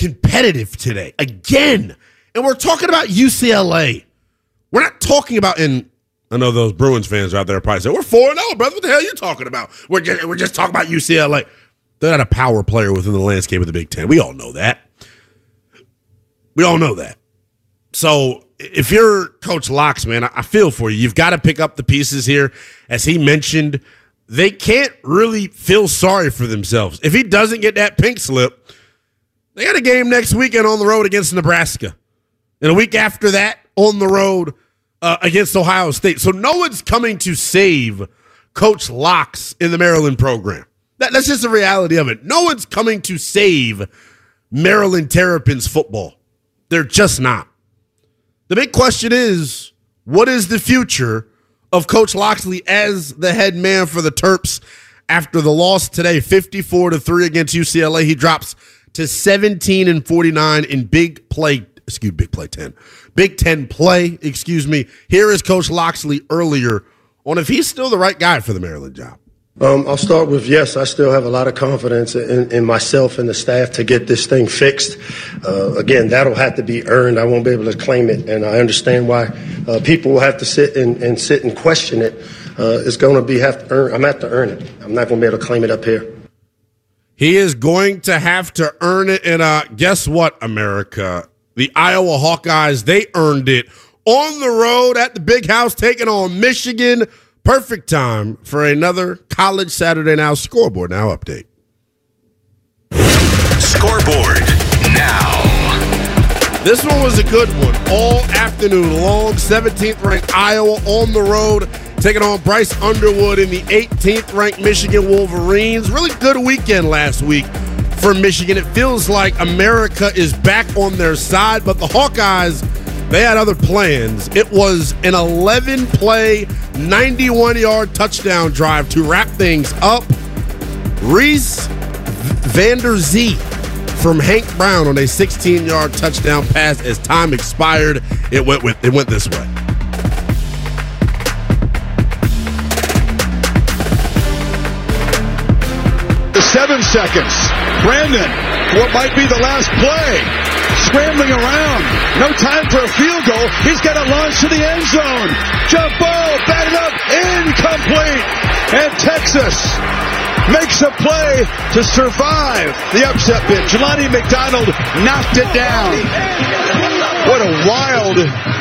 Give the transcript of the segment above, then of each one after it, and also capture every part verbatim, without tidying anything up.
competitive today again. And we're talking about U C L A. We're not talking about, and I know those Bruins fans out there probably say, we're four and oh, brother. What the hell are you talking about? We're just, we're just talking about U C L A. They're not a power player within the landscape of the Big Ten. We all know that. We all know that. So if you're Coach Locks, man, I feel for you. You've got to pick up the pieces here. As he mentioned, they can't really feel sorry for themselves. If he doesn't get that pink slip, they got a game next weekend on the road against Nebraska. And a week after that, on the road uh, against Ohio State. So no one's coming to save Coach Locks in the Maryland program. That, that's just the reality of it. No one's coming to save Maryland Terrapins football. They're just not. The big question is, what is the future of Coach Locksley as the head man for the Terps after the loss today, fifty-four to three against U C L A? He drops to seventeen and forty-nine in big play, excuse me, big play ten. Big Ten play, excuse me. Here is Coach Locksley earlier on if he's still the right guy for the Maryland job. Um, I'll start with, yes, I still have a lot of confidence in, in myself and the staff to get this thing fixed. Uh, again, that'll have to be earned. I won't be able to claim it, and I understand why uh, people will have to sit and, and sit and question it. Uh, it's going to be have to earn. I'm going to have to earn it. I'm not going to be able to claim it up here. He is going to have to earn it, and uh, guess what, America? The Iowa Hawkeyes, they earned it on the road at the Big House, taking on Michigan. Perfect time for another College Saturday Now Scoreboard Now update. Scoreboard Now. This one was a good one. All afternoon long, seventeenth ranked Iowa on the road, taking on Bryce Underwood in the eighteenth ranked Michigan Wolverines. Really good weekend last week for Michigan. It feels like America is back on their side, but the Hawkeyes, they had other plans. It was an eleven-play, ninety-one-yard touchdown drive to wrap things up. Reese Vander Zee from Hank Brown on a sixteen-yard touchdown pass. As time expired, it went with it went this way. The seven seconds. Brandon, what might be the last play? Scrambling around. No time for a field goal. He's got to launch to the end zone. Jump ball, batted up, incomplete. And Texas makes a play to survive the upset bid. Jelani McDonald knocked it down. What a wild,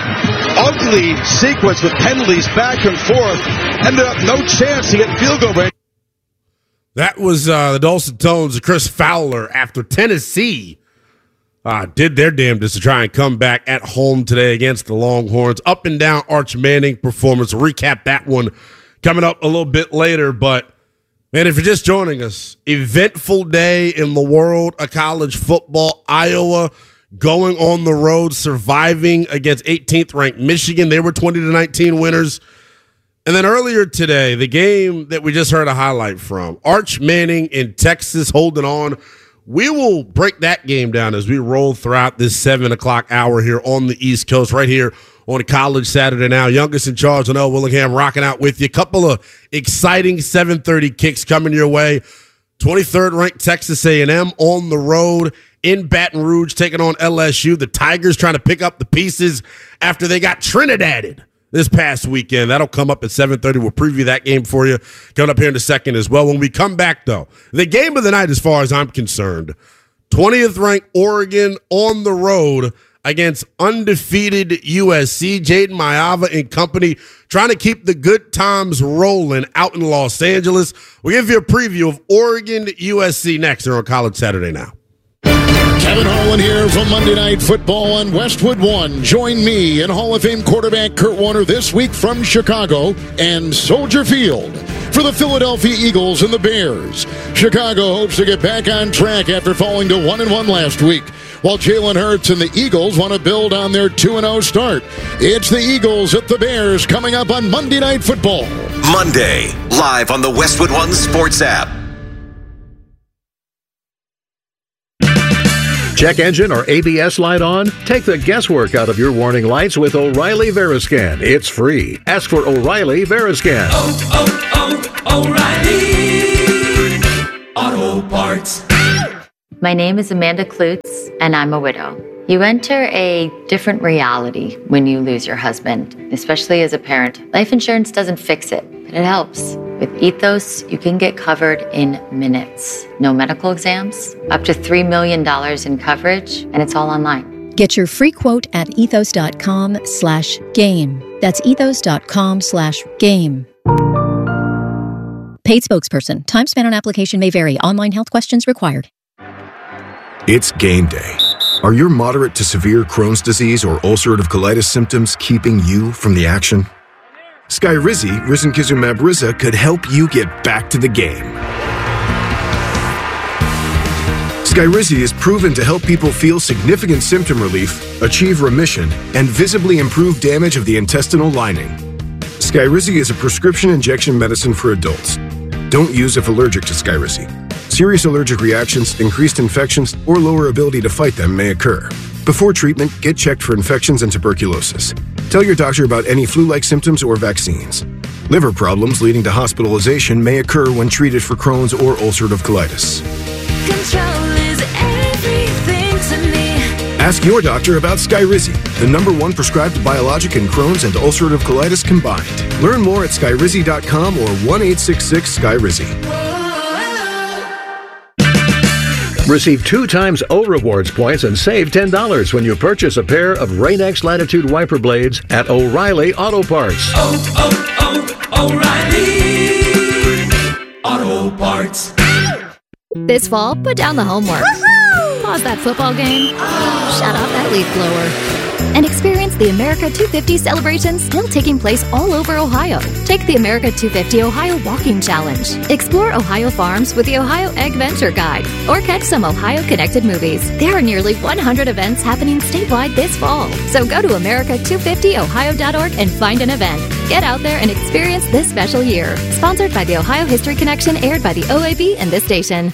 ugly sequence with penalties back and forth. Ended up no chance to get field goal range. That was uh, the dulcet tones of Chris Fowler after Tennessee Uh, did their damnedest to try and come back at home today against the Longhorns. Up and down Arch Manning performance. We'll recap that one coming up a little bit later. But, man, if you're just joining us, eventful day in the world of college football. Iowa going on the road, surviving against eighteenth ranked Michigan. They were twenty to nineteen winners. And then earlier today, the game that we just heard a highlight from, Arch Manning in Texas holding on. We will break that game down as we roll throughout this seven o'clock hour here on the East Coast, right here on College Saturday Now. Youngest in charge, Janelle Willingham, rocking out with you. A couple of exciting seven thirty kicks coming your way. twenty-third ranked Texas A and M on the road in Baton Rouge, taking on L S U. The Tigers trying to pick up the pieces after they got Trinidaded this past weekend. That'll come up at seven thirty. We'll preview that game for you coming up here in a second as well. When we come back, though, the game of the night as far as I'm concerned, twentieth ranked Oregon on the road against undefeated U S C. Jaden Maiava and company trying to keep the good times rolling out in Los Angeles. We'll give you a preview of Oregon U S C next here on College Saturday Now. Kevin Harlan here from Monday Night Football on Westwood One. Join me and Hall of Fame quarterback Kurt Warner this week from Chicago and Soldier Field for the Philadelphia Eagles and the Bears. Chicago hopes to get back on track after falling to one and one last week, while Jalen Hurts and the Eagles want to build on their two and oh start. It's the Eagles at the Bears coming up on Monday Night Football. Monday, live on the Westwood One Sports app. Check engine or A B S light on? Take the guesswork out of your warning lights with O'Reilly Veriscan. It's free. Ask for O'Reilly Veriscan. Oh, oh, oh, O'Reilly Auto Parts. My name is Amanda Klutz, and I'm a widow. You enter a different reality when you lose your husband, especially as a parent. Life insurance doesn't fix it, but it helps. With Ethos, you can get covered in minutes. No medical exams, up to three million dollars in coverage, and it's all online. Get your free quote at ethos.com slash game. That's ethos.com slash game. Paid spokesperson. Time spent on application may vary. Online health questions required. It's game day. Are your moderate to severe Crohn's disease or ulcerative colitis symptoms keeping you from the action? Skyrizi, risankizumab Riza, could help you get back to the game. Skyrizi is proven to help people feel significant symptom relief, achieve remission, and visibly improve damage of the intestinal lining. Skyrizi is a prescription injection medicine for adults. Don't use if allergic to Skyrizi. Serious allergic reactions, increased infections, or lower ability to fight them may occur. Before treatment, get checked for infections and tuberculosis. Tell your doctor about any flu-like symptoms or vaccines. Liver problems leading to hospitalization may occur when treated for Crohn's or ulcerative colitis. Control is everything to me. Ask your doctor about Skyrizi, the number one prescribed biologic in Crohn's and ulcerative colitis combined. Learn more at skyrizi dot com or one eight six six Skyrizi. Receive two times O Rewards points and save ten dollars when you purchase a pair of Rain-X Latitude wiper blades at O'Reilly Auto Parts. Oh, oh, oh, O'Reilly Auto Parts. This fall, put down the homework. Woo-hoo! Pause that football game. Shut off that leaf blower. And experience the America two fifty celebration still taking place all over Ohio. Take the America two fifty Ohio Walking Challenge. Explore Ohio farms with the Ohio Egg Venture Guide. Or catch some Ohio-connected movies. There are nearly one hundred events happening statewide this fall. So go to america two fifty ohio dot org and find an event. Get out there and experience this special year. Sponsored by the Ohio History Connection, aired by the O A B and this station.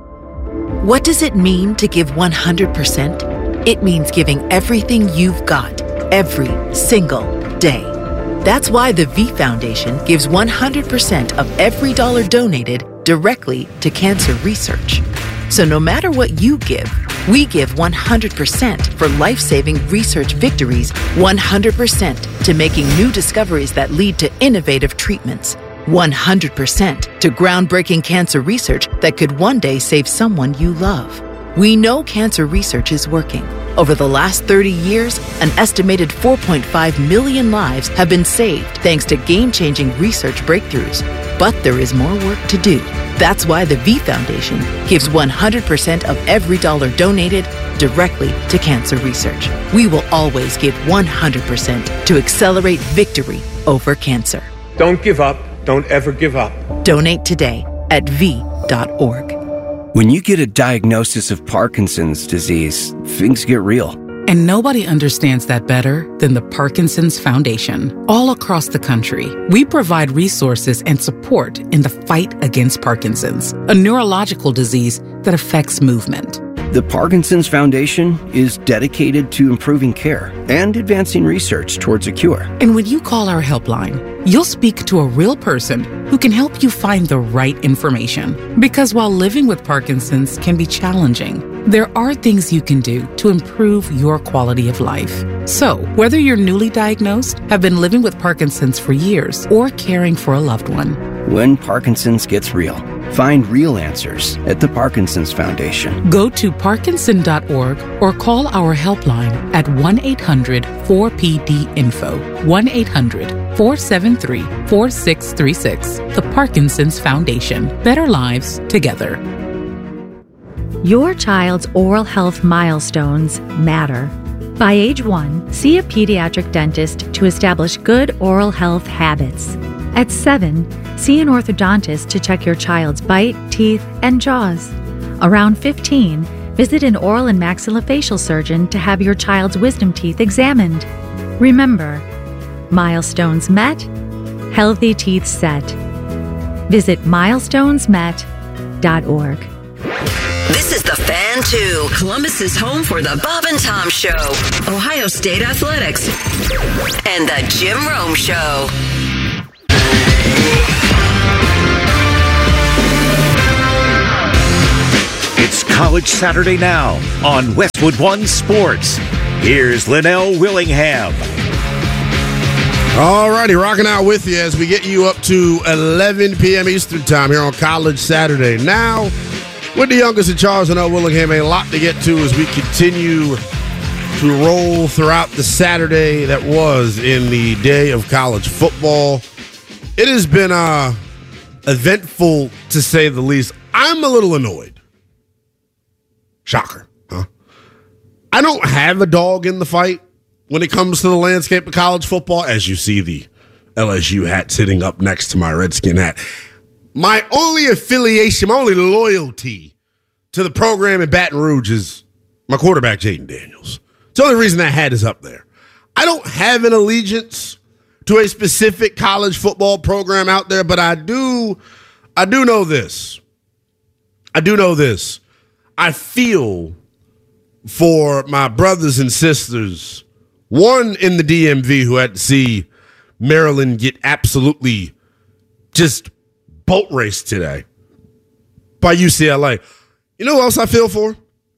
What does it mean to give one hundred percent? It means giving everything you've got, every single day. That's why the V Foundation gives one hundred percent of every dollar donated directly to cancer research. So no matter what you give, we give one hundred percent for life-saving research victories, one hundred percent to making new discoveries that lead to innovative treatments, one hundred percent to groundbreaking cancer research that could one day save someone you love. We know cancer research is working. Over the last thirty years, an estimated four point five million lives have been saved thanks to game-changing research breakthroughs. But there is more work to do. That's why the V Foundation gives one hundred percent of every dollar donated directly to cancer research. We will always give one hundred percent to accelerate victory over cancer. Don't give up. Don't ever give up. Donate today at v dot org. When you get a diagnosis of Parkinson's disease, things get real. And nobody understands that better than the Parkinson's Foundation. All across the country, we provide resources and support in the fight against Parkinson's, a neurological disease that affects movement. The Parkinson's Foundation is dedicated to improving care and advancing research towards a cure. And when you call our helpline, you'll speak to a real person who can help you find the right information. Because while living with Parkinson's can be challenging, there are things you can do to improve your quality of life. So, whether you're newly diagnosed, have been living with Parkinson's for years, or caring for a loved one, when Parkinson's gets real, find real answers at the Parkinson's Foundation. Go to parkinson dot org or call our helpline at one eight hundred four P D info, one eight hundred four seven three four six three six. The Parkinson's Foundation. Better lives together. Your child's oral health milestones matter. By age one, see a pediatric dentist to establish good oral health habits. At seven, see an orthodontist to check your child's bite, teeth, and jaws. Around fifteen, visit an oral and maxillofacial surgeon to have your child's wisdom teeth examined. Remember, milestones met, healthy teeth set. Visit milestones met dot org. This is the Fan two, Columbus's home for the Bob and Tom Show, Ohio State Athletics, and the Jim Rome Show. It's College Saturday now on Westwood One Sports. Here's Linnell Willingham. All righty, rocking out with you as we get you up to eleven p.m. Eastern time here on College Saturday now. With the youngest in Charles and L. Willingham, a lot to get to as we continue to roll throughout the Saturday that was in the day of college football. It has been uh, eventful, to say the least. I'm a little annoyed. Shocker, huh? I don't have a dog in the fight when it comes to the landscape of college football, as you see the L S U hat sitting up next to my Redskin hat. My only affiliation, my only loyalty to the program in Baton Rouge is my quarterback, Jaden Daniels. It's the only reason that hat is up there. I don't have an allegiance to a specific college football program out there, but I do, I do know this. I do know this. I feel for my brothers and sisters, one in the D M V who had to see Maryland get absolutely just boat raced today by U C L A. You know who else I feel for?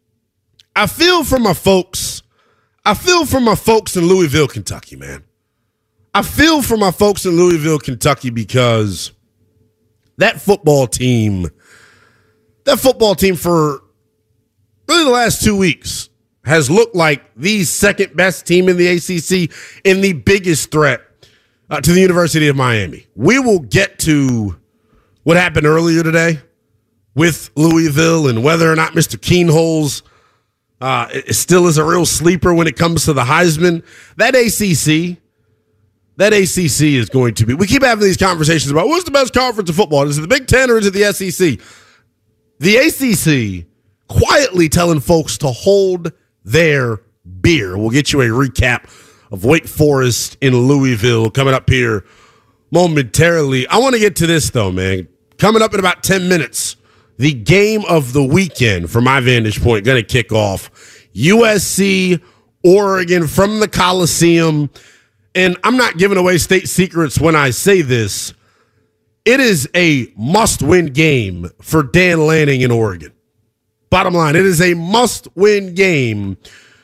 I feel for my folks. I feel for my folks in Louisville, Kentucky, man. I feel for my folks in Louisville, Kentucky, because that football team, that football team for really the last two weeks has looked like the second best team in the A C C and the biggest threat uh, to the University of Miami. We will get to what happened earlier today with Louisville and whether or not Mister Keenholz uh, still is a real sleeper when it comes to the Heisman. That A C C, that A C C is going to be, we keep having these conversations about what's the best conference of football? Is it the Big Ten or is it the S E C? The A C C quietly telling folks to hold their beer. We'll get you a recap of Wake Forest in Louisville coming up here momentarily. I want to get to this, though, man. Coming up in about ten minutes, the game of the weekend, from my vantage point, going to kick off. U S C, Oregon from the Coliseum. And I'm not giving away state secrets when I say this. It is a must-win game for Dan Lanning in Oregon. Bottom line, it is a must-win game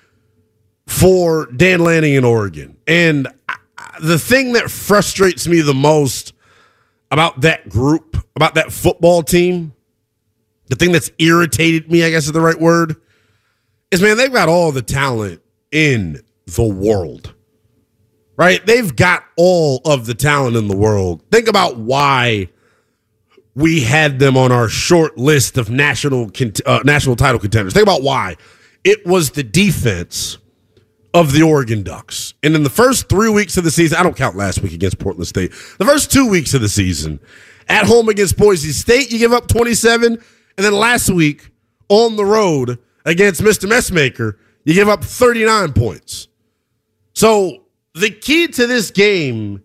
for Dan Lanning in Oregon. And the thing that frustrates me the most about that group, about that football team, the thing that's irritated me, I guess is the right word, is, man, they've got all the talent in the world, right? They've got all of the talent in the world. Think about why we had them on our short list of national uh, national title contenders. Think about why. It was the defense of the Oregon Ducks. And in the first three weeks of the season, I don't count last week against Portland State, the first two weeks of the season, at home against Boise State, you give up twenty-seven. And then last week, on the road against Mister Messmaker, you give up thirty-nine points. So the key to this game,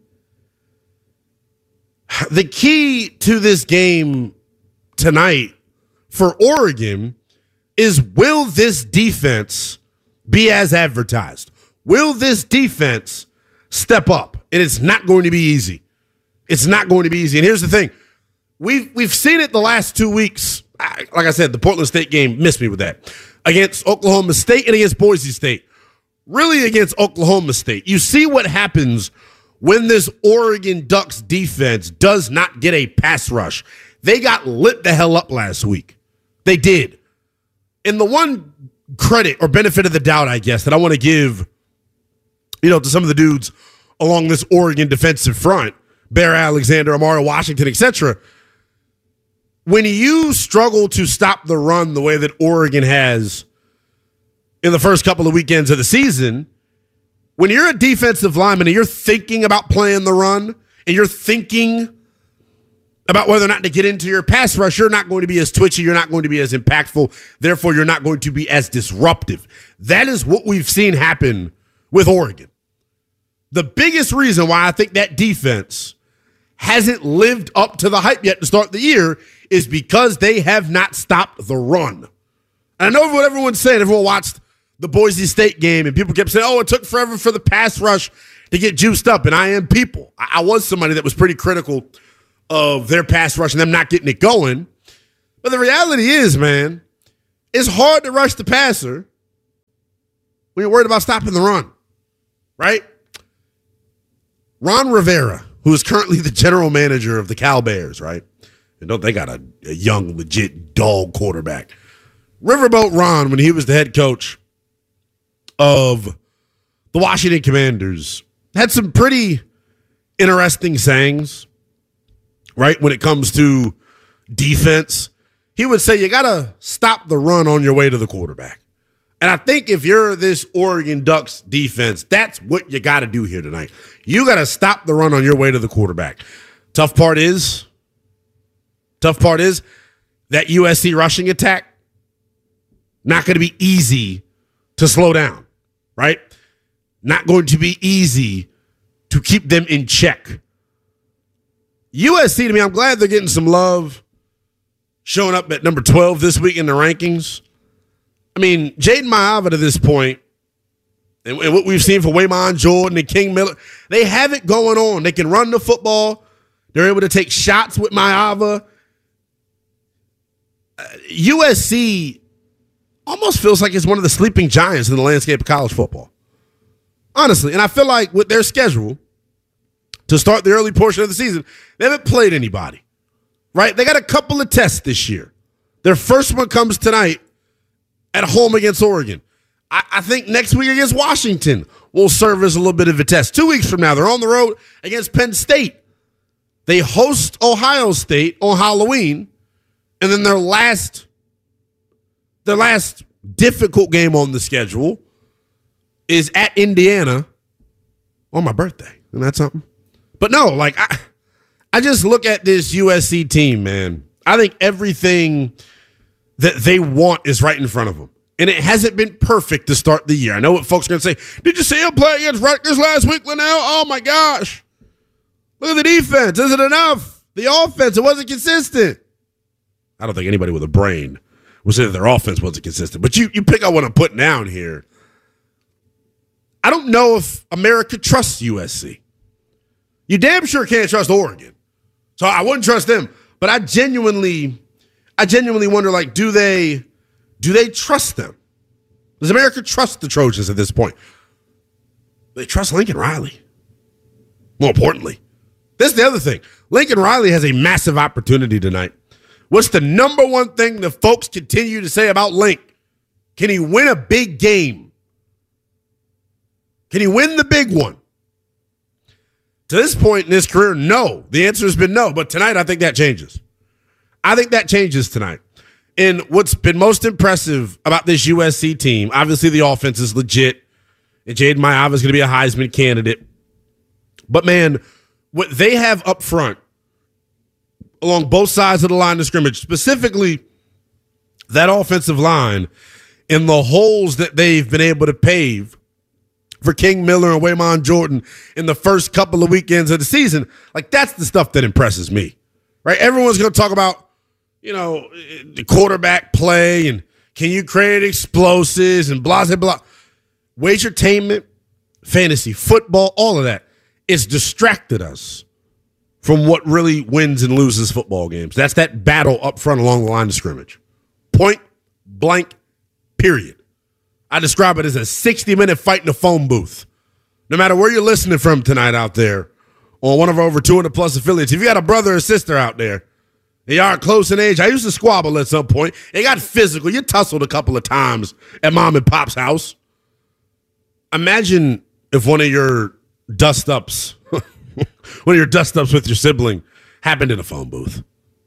the key to this game tonight for Oregon is, will this defense be as advertised? Will this defense step up? And it's not going to be easy. It's not going to be easy. And here's the thing. We've, we've seen it the last two weeks. Like I said, the Portland State game missed me with that. Against Oklahoma State and against Boise State. Really against Oklahoma State. You see what happens when this Oregon Ducks defense does not get a pass rush. They got lit the hell up last week. They did. And the one credit or benefit of the doubt, I guess, that I want to give, you know, to some of the dudes along this Oregon defensive front, Bear Alexander, Amari Washington, et cetera, when you struggle to stop the run the way that Oregon has in the first couple of weekends of the season, when you're a defensive lineman and you're thinking about playing the run and you're thinking about whether or not to get into your pass rush, you're not going to be as twitchy, you're not going to be as impactful, therefore you're not going to be as disruptive. That is what we've seen happen with Oregon. The biggest reason why I think that defense hasn't lived up to the hype yet to start the year is because they have not stopped the run. And I know what everyone's saying. Everyone watched the Boise State game, and people kept saying, oh, it took forever for the pass rush to get juiced up. And I am people. I was somebody that was pretty critical of their pass rush and them not getting it going. But the reality is, man, it's hard to rush the passer when you're worried about stopping the run, right? Ron Rivera, who is currently the general manager of the Cal Bears, right? And don't they got a, a young, legit dog quarterback. Riverboat Ron, when he was the head coach of the Washington Commanders, had some pretty interesting sayings, right? When it comes to defense, he would say, you got to stop the run on your way to the quarterback. And I think if you're this Oregon Ducks defense, that's what you got to do here tonight. You got to stop the run on your way to the quarterback. Tough part is, tough part is that U S C rushing attack, not going to be easy to slow down, right? Not going to be easy to keep them in check. U S C, to me, I'm glad they're getting some love, showing up at number twelve this week in the rankings. I mean, Jaden Maiava to this point, and, and what we've seen for Waymon Jordan and King Miller, they have it going on. They can run the football. They're able to take shots with Maiava. Uh, U S C almost feels like it's one of the sleeping giants in the landscape of college football. Honestly, and I feel like with their schedule to start the early portion of the season, they haven't played anybody, right? They got a couple of tests this year. Their first one comes tonight at home against Oregon. I, I think next week against Washington will serve as a little bit of a test. Two weeks from now, they're on the road against Penn State. They host Ohio State on Halloween, and then their last, their last difficult game on the schedule is at Indiana on my birthday. Isn't that something? But no, like, I, I just look at this U S C team, man. I think everything that they want is right in front of them. And it hasn't been perfect to start the year. I know what folks are going to say. Did you see him play against Rutgers last week, Linnell? Oh, my gosh. Look at the defense. Is it enough? The offense, it wasn't consistent. I don't think anybody with a brain would say that their offense wasn't consistent. But you, you pick up what I'm putting down here. I don't know if America trusts U S C. You damn sure can't trust Oregon. So I wouldn't trust them. But I genuinely, I genuinely wonder, like, do they, do they trust them? Does America trust the Trojans at this point? They trust Lincoln Riley. More importantly, this is the other thing. Lincoln Riley has a massive opportunity tonight. What's the number one thing the folks continue to say about Link? Can he win a big game? Can he win the big one? To this point in his career, no. The answer has been no. But tonight, I think that changes. I think that changes tonight. And what's been most impressive about this U S C team, obviously the offense is legit, and Jaden Maiava is going to be a Heisman candidate. But, man, what they have up front along both sides of the line of scrimmage, specifically that offensive line and the holes that they've been able to pave for King Miller and Waymon Jordan in the first couple of weekends of the season, like, that's the stuff that impresses me, right? Everyone's going to talk about, you know, the quarterback play and can you create explosives and blah, blah, blah. Wagertainment, fantasy football, all of that. It's distracted us from what really wins and loses football games. That's that battle up front along the line of scrimmage. Point blank, period. I describe it as a sixty-minute fight in a phone booth. No matter where you're listening from tonight out there on one of our over two hundred plus affiliates, if you got a brother or sister out there, they are close in age. I used to squabble at some point. It got physical. You tussled a couple of times at mom and pop's house. Imagine if one of your dust-ups, one of your dust-ups with your sibling happened in a phone booth.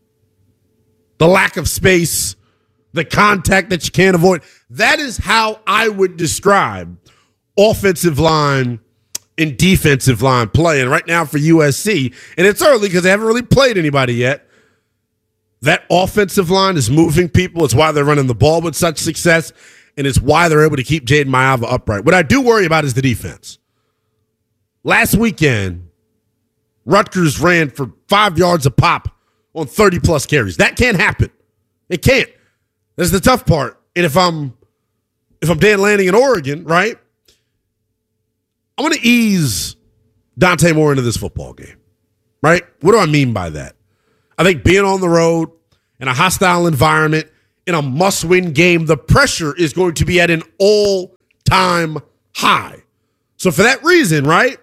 The lack of space, the contact that you can't avoid. That is how I would describe offensive line and defensive line play. And right now for U S C, and it's early because they haven't really played anybody yet, that offensive line is moving people. It's why they're running the ball with such success, and it's why they're able to keep Jaden Maiava upright. What I do worry about is the defense. Last weekend, Rutgers ran for five yards a pop on thirty-plus carries. That can't happen. It can't. That's the tough part. And if I'm if I'm Dan Lanning in Oregon, right, I want to ease Dante Moore into this football game, right? What do I mean by that? I think being on the road in a hostile environment in a must-win game, the pressure is going to be at an all-time high. So for that reason, right,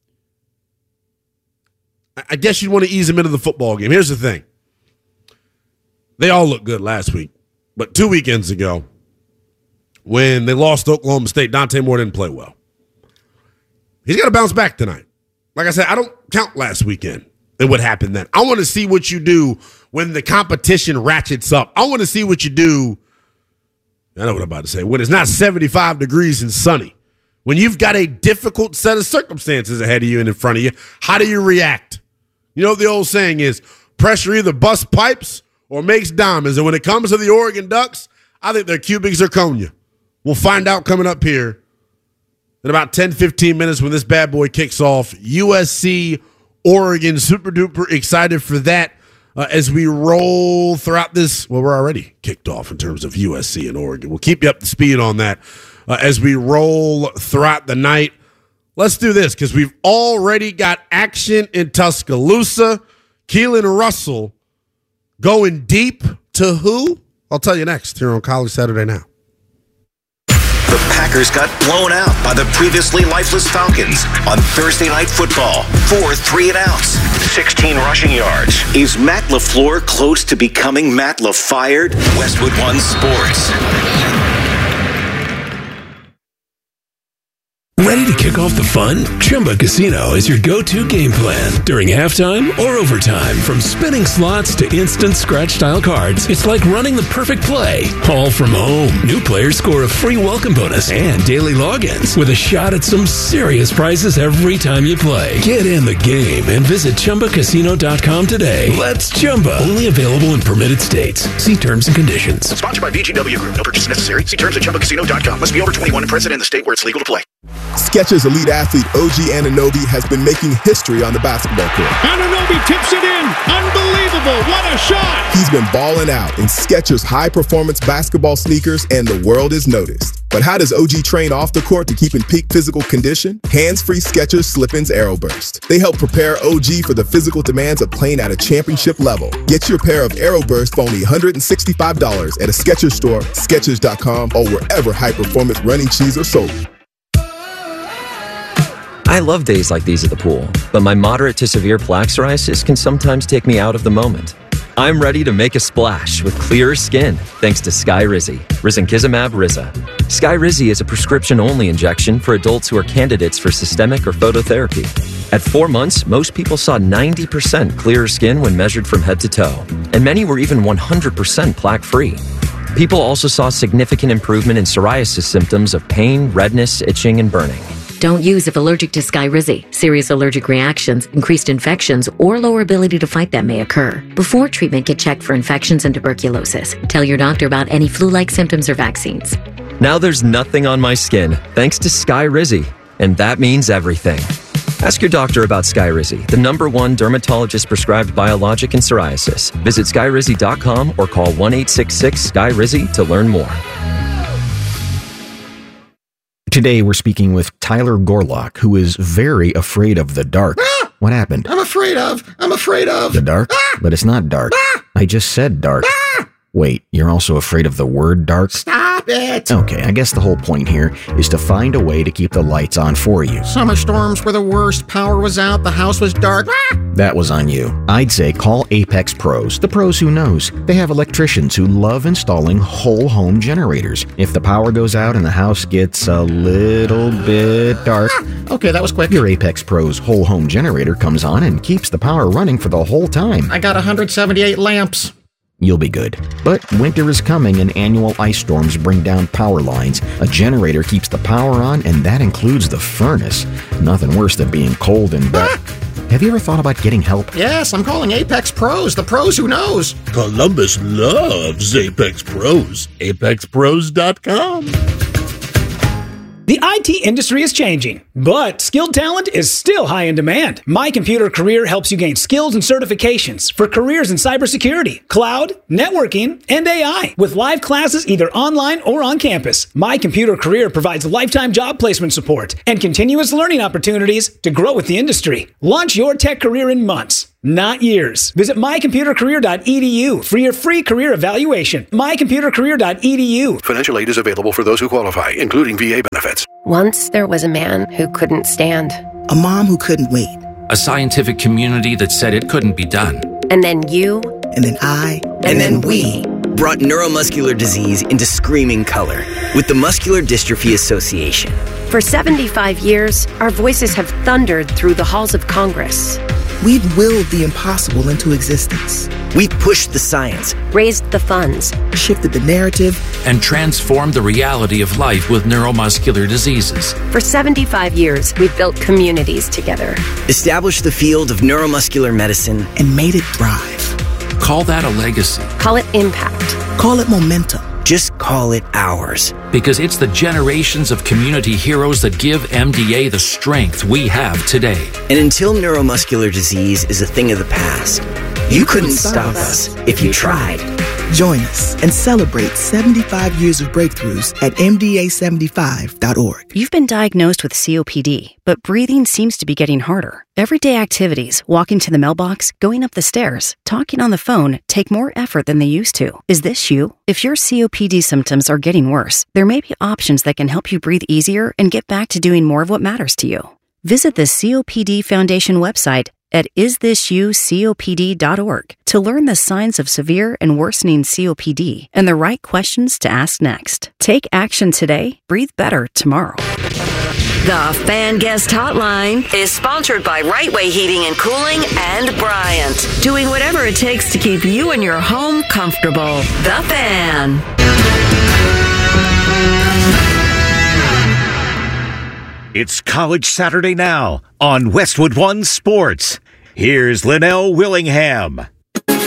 I guess you'd want to ease them into the football game. Here's the thing. They all looked good last week. But two weekends ago, when they lost to Oklahoma State, Dante Moore didn't play well. He's got to bounce back tonight. Like I said, I don't count last weekend and what happened then. I want to see what you do when the competition ratchets up. I want to see what you do. I know what I'm about to say. When it's not seventy-five degrees and sunny. When you've got a difficult set of circumstances ahead of you and in front of you, how do you react? You know what the old saying is, pressure either busts pipes or makes diamonds. And when it comes to the Oregon Ducks, I think their cubic zirconia. We'll find out coming up here in about ten, fifteen minutes when this bad boy kicks off. U S C, Oregon, super duper excited for that uh, as we roll throughout this. Well, we're already kicked off in terms of U S C and Oregon. We'll keep you up to speed on that uh, as we roll throughout the night. Let's do this because we've already got action in Tuscaloosa. Keelan Russell going deep to who? I'll tell you next here on College Saturday Now. The Packers got blown out by the previously lifeless Falcons on Thursday Night Football. Four three and outs, sixteen rushing yards. Is Matt LaFleur close to becoming Matt LaFired? Westwood One Sports. Ready to kick off the fun? Chumba Casino is your go-to game plan during halftime or overtime. From spinning slots to instant scratch-style cards, it's like running the perfect play, all from home. New players score a free welcome bonus and daily logins with a shot at some serious prizes every time you play. Get in the game and visit Chumba Casino dot com today. Let's Chumba. Only available in permitted states. See terms and conditions. Sponsored by V G W Group. No purchase necessary. See terms at Chumba Casino dot com. Must be over twenty-one and present in the state where it's legal to play. Skechers elite athlete O G Anunoby has been making history on the basketball court. Anunoby tips it in. Unbelievable. What a shot. He's been balling out in Skechers high-performance basketball sneakers, and the world is noticed. But how does O G train off the court to keep in peak physical condition? Hands-free Skechers Slip-ins Aeroburst. They help prepare O G for the physical demands of playing at a championship level. Get your pair of Aeroburst for only one hundred sixty-five dollars at a Skechers store, Skechers dot com, or wherever high-performance running shoes are sold. I love days like these at the pool, but my moderate to severe plaque psoriasis can sometimes take me out of the moment. I'm ready to make a splash with clearer skin thanks to Skyrizi, risankizumab Riza. Skyrizi is a prescription-only injection for adults who are candidates for systemic or phototherapy. At four months, most people saw ninety percent clearer skin when measured from head to toe, and many were even one hundred percent plaque-free. People also saw significant improvement in psoriasis symptoms of pain, redness, itching, and burning. Don't use if allergic to Skyrizi. Serious allergic reactions, increased infections, or lower ability to fight them may occur. Before treatment, get checked for infections and tuberculosis. Tell your doctor about any flu-like symptoms or vaccines. Now there's nothing on my skin thanks to Skyrizi, and that means everything. Ask your doctor about Skyrizi, the number one dermatologist-prescribed biologic in psoriasis. Visit Skyrizi dot com or call one eight six six S K Y R I Z I to learn more. Today, we're speaking with Tyler Gorlock, who is very afraid of the dark. Ah! What happened? I'm afraid of. I'm afraid of. The dark? Ah! But it's not dark. Ah! I just said dark. Ah! Wait, you're also afraid of the word dark? Stop it. Okay, I guess the whole point here is to find a way to keep the lights on for you. Summer storms were the worst. Power was out. The house was dark. Ah! That was on you. I'd say call Apex Pros, the pros who knows. They have electricians who love installing whole home generators. If the power goes out and the house gets a little bit dark, ah! Okay, that was quick. Your Apex Pros whole home generator comes on and keeps the power running for the whole time. I got one hundred seventy-eight lamps. You'll be good. But winter is coming and annual ice storms bring down power lines. A generator keeps the power on, and that includes the furnace. Nothing worse than being cold and dark. Have you ever thought about getting help? Yes, I'm calling Apex Pros, the pros who knows. Columbus loves Apex Pros. Apex Pros dot com. The I T industry is changing, but skilled talent is still high in demand. My Computer Career helps you gain skills and certifications for careers in cybersecurity, cloud, networking, and A I, with live classes either online or on campus. My Computer Career provides lifetime job placement support and continuous learning opportunities to grow with the industry. Launch your tech career in months. not years. Visit my computer career dot e d u for your free career evaluation. my computer career dot e d u. Financial aid is available for those who qualify, including V A benefits. Once there was a man who couldn't stand. A mom who couldn't wait. A scientific community that said it couldn't be done. And then you. And then I. And, and then, then we. Brought neuromuscular disease into screaming color with the Muscular Dystrophy Association. For seventy-five years, our voices have thundered through the halls of Congress. We've willed the impossible into existence. We've pushed the science, raised the funds, shifted the narrative, and transformed the reality of life with neuromuscular diseases. For seventy-five years, we've built communities together, established the field of neuromuscular medicine, and made it thrive. Call that a legacy. Call it impact. Call it momentum. Just call it ours. Because it's the generations of community heroes that give M D A the strength we have today. And until neuromuscular disease is a thing of the past, you, you couldn't, couldn't stop us if you tried. Join us and celebrate seventy-five years of breakthroughs at M D A seventy-five dot org. You've been diagnosed with C O P D, but breathing seems to be getting harder. Everyday activities, walking to the mailbox, going up the stairs, talking on the phone, take more effort than they used to. Is this you? If your C O P D symptoms are getting worse, there may be options that can help you breathe easier and get back to doing more of what matters to you. Visit the C O P D Foundation website at is this you C O P D dot org to learn the signs of severe and worsening C O P D and the right questions to ask next. Take action today, breathe better tomorrow. The Fan Guest Hotline is sponsored by Right Way Heating and Cooling and Bryant, doing whatever it takes to keep you and your home comfortable. The Fan. It's College Saturday now on Westwood One Sports. Here's Linnell Willingham.